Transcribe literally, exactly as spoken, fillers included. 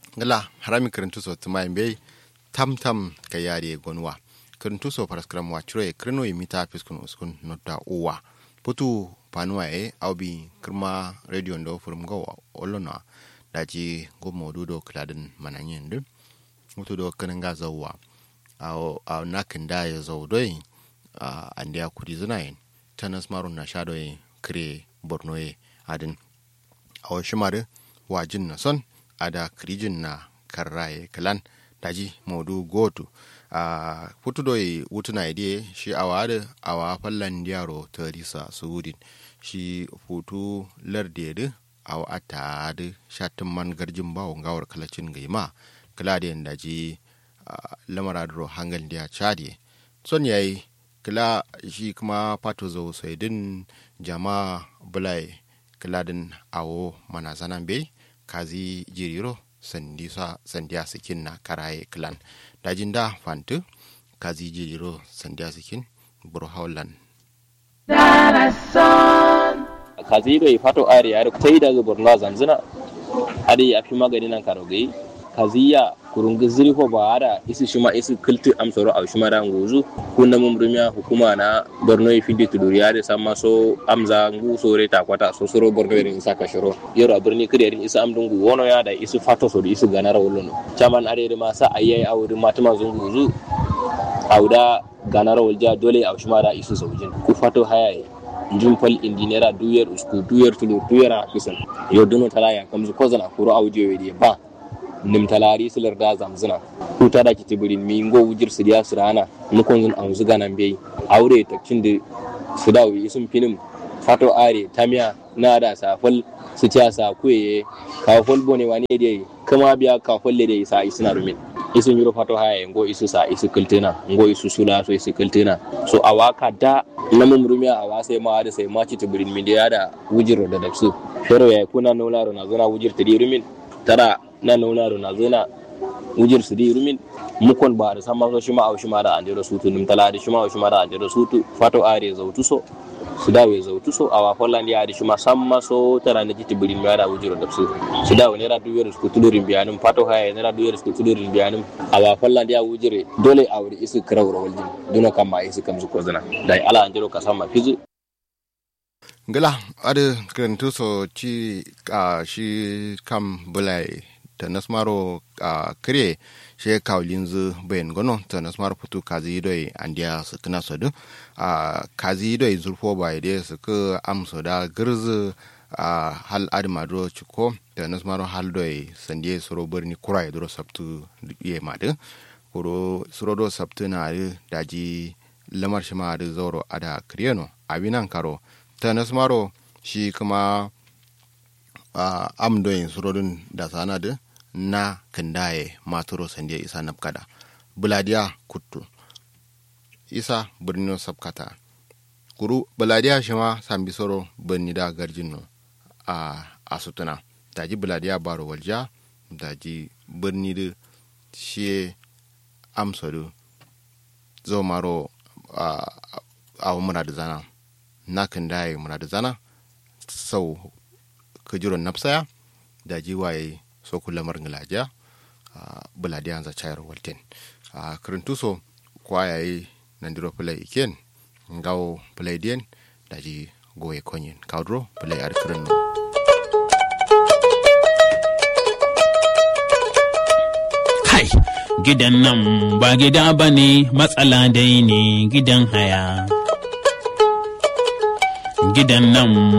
gala harami karantu so tuma imbe tam tam kayari gonwa karantu so paraskram wa chiro e kreno imita fiskun uskun nota uwa putu panwa e aubi kirma radio ndo furum go olona daji go modudo kladen mananyen de mutu do kananga zawwa aw aw nakanda ya zawdoi a andia kudi zunayin tanas marun na shadoy kre borno e adin aw shimare wajin na son ada krijin na karraye kalan daji modu gotu a putu doi wutuna ide shi awade awa fallan diaro tarisa sudin shi futu lardede aw atade shatin man garjin bawo ngawar kalacin gaima kala da daji lamaradro hangal dia chadi son yayi kala shi kuma pato zo saidin jama'a bulai kaladin awo manazanan bai kazi jiriro sandisa sandiya sikin na karaye klan dajin da fantu kazi jiriro sandiya sikin buru haulan kazi bai fato ari ari tai daga borno zanzuna adi afi magani nan karogai kaziya kurungi ziri ko baada isi shuma isi kulti amsoro au shuma ranguzu kunna mumrumiya hukuma na borno ifindi tuduriyare sama so amza ngu sore ta kwata so soro borno irin saka shiro yero abirni kiderin isa amdungu wono ya da isi fato so isi ganara wolono chaman arere masa ayyai awuri matuma zunguzu auda ganara walja dole au shuma da isi saujin ku fato hayaye jumpal indinera duyer usku duyer tulur duyera kisan yo duno talaya kamzu kozana kuro audio wedi ba nim talari silar da zamzuna kuta da kitibirin mi ngo wujir su diya surana mukon zun an zuga nan bai aure takin da su dawo isun finim fato are tamiya na da safal su tiya sa kuye ka fol bone wani dai kuma biya ka folle dai sa isuna rumin isun yuro fato haya ngo isu sa isu kultena ngo isu sula so isu kultena so awaka da namun rumiya awa sai ma da sai ma kitibirin mi da da wujir da dafsu fero ya kuna nolaro na zona wujir tadi rumin tara na nuna na zona wujir su di rumin mukon ba da sama so shi ma au shi ma da anjero sutu nim tala da shi ma au shi ma da anjero sutu fato are zautu so su dawe zautu so awa folland ya da shi ma samma so tara ne jiti birin ya da wujiro da su su dawe ne ra duyer su tudurin biyanin fato haya ne ra duyer su tudurin biyanin awa folland ya wujire dole aure isu krawro waljin duna kamma isu kamzu ko zana dai ala anjero ka samma fizu ngala ade krentu so ci a shi kam bulai ta nasmaro a kare she kaulinzu bayan gono ta nasmaro putu kazi doi andiya su kana sodu a kazi doi zurfo bai de su ka amso da girzu a hal admadro chiko ta nasmaro hal doi sandiye suro birni kurai duro sabtu ye madu kuro suro do sabtu na daji lamar shi ma da zoro ada kriyano abinan karo ta nasmaro shi kuma am doyin surodin da sana da na kandaye maturo sandiya isa nafkada buladiya kuttu isa birnin sabkata kuru buladiya shi ma sambi soro birni da garjin no a asutuna daji buladiya baro walja daji birni da shi amsadu zo maro a umara da zana na kandaye umara da zana sau kajiron nafsaya daji waye so kula marngalaja buladi anza chayar walten a krentuso kwayaye nandiro play iken ngawo play dien daji goye konyen kaudro play ar krenno kai gidan nan ba gida bane matsala dai ne gidan haya gidan nan